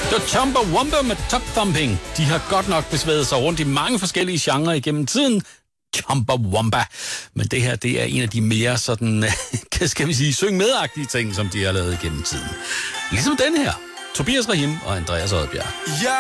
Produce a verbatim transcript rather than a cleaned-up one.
Det var Chumbawamba med Top Thumping. De har godt nok besværet sig rundt i mange forskellige genrer igennem tiden. Chumbawamba. Men det her, det er en af de mere sådan, skal vi sige, syng medagtige ting, som de har lavet igennem tiden. Ligesom den her. Tobias Rahim og Andreas Odbjerg. Ja.